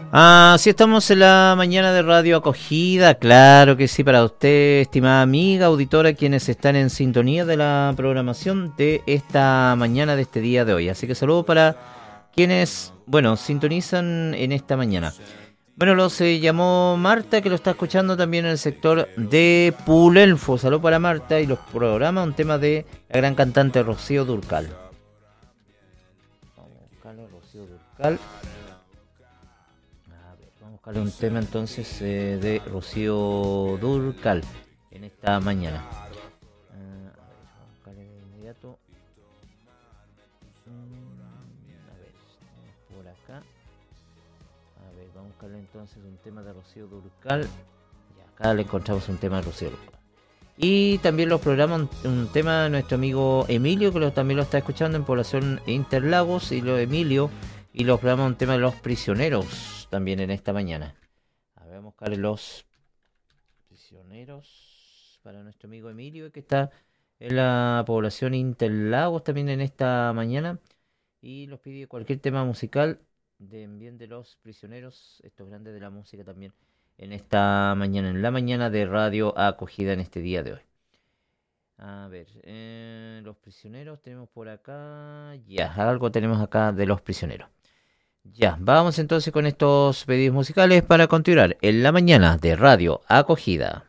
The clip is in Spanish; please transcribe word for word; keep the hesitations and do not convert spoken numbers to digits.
Ah, sí, estamos en la mañana de Radio Acogida, claro que sí, para usted, estimada amiga, auditora, quienes están en sintonía de la programación de esta mañana, de este día de hoy. Así que saludo para quienes, bueno, sintonizan en esta mañana. Bueno, lo se llamó Marta, que lo está escuchando también en el sector de Pulelfo. Saludo para Marta y los programas, un tema de la gran cantante Rocío Dúrcal. Vamos a buscarlo, Rocío Dúrcal. Buscarle un tema entonces eh, de Rocío Dúrcal en esta mañana. Uh, a ver, vamos a buscarle de inmediato. Mm, a ver, por acá. A ver, vamos a buscarle entonces un tema de Rocío Dúrcal. Ya, acá le encontramos un tema de Rocío Dúrcal. Y también los programas, un, un tema de nuestro amigo Emilio, que lo, también lo está escuchando en Población Interlagos, y lo de Emilio, y los programas, un tema de los prisioneros también en esta mañana. A ver, vamos a buscar los prisioneros para nuestro amigo Emilio, que está en la Población Interlagos también en esta mañana, y los pide cualquier tema musical de bien de los prisioneros, estos grandes de la música también en esta mañana, en la mañana de Radio Acogida en este día de hoy. A ver, eh, los prisioneros tenemos por acá, ya, algo tenemos acá de los prisioneros. Ya, vamos entonces con estos pedidos musicales para continuar en la mañana de Radio Acogida.